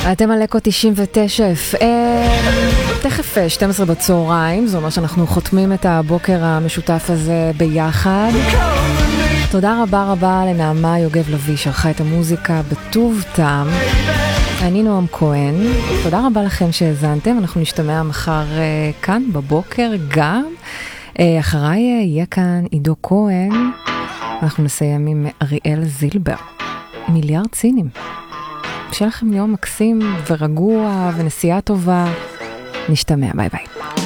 אתם על אקו 99 FM, תכף 12 בצהריים, זאת אומרת שאנחנו חותמים את הבוקר המשותף הזה ביחד. תודה רבה רבה לנעמה יוגב לוי שערכה את המוזיקה בטוב טעם. אני נועם כהן, תודה רבה לכם שהזנתם, אנחנו נשתמע מחר כאן בבוקר גם. אחריי יהיה כאן עידו כהן, אנחנו נסיים עם אריאל זילבר, מיליארד צינים. שיהיה לכם יום מקסים ורגוע ונסיעה טובה, נשתמע, ביי ביי.